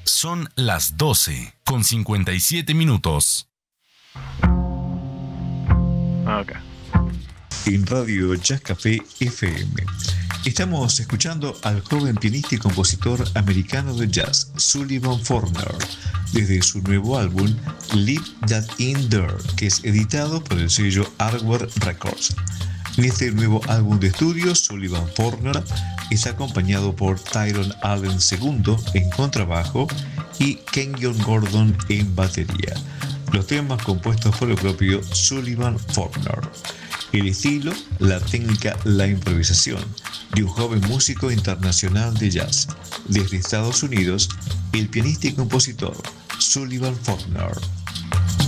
Son las 12:57. Okay. En Radio Jazz Café FM estamos escuchando al joven pianista y compositor americano de jazz Sullivan Forner desde su nuevo álbum Leave That In There, que es editado por el sello Hardware Records. En este nuevo álbum de estudio, Sullivan Forner está acompañado por Tyrone Allen II en contrabajo y Kenyon Gordon en batería. Los temas compuestos por el propio Sullivan Forner. El estilo, la técnica, la improvisación de un joven músico internacional de jazz. Desde Estados Unidos, el pianista y compositor Sullivan Forner.